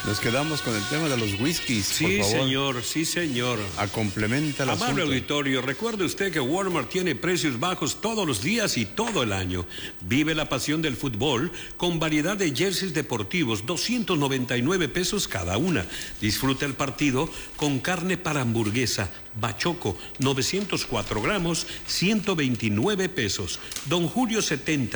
Nos quedamos con el tema de los whiskies, sí, por favor. Señor, sí, señor. Complementa el asunto. Amable auditorio, recuerde usted que Walmart tiene precios bajos todos los días y todo el año. Vive la pasión del fútbol con variedad de jerseys deportivos, 299 pesos cada una. Disfruta el partido con carne para hamburguesa, bachoco, 904 gramos, 129 pesos. Don Julio 70.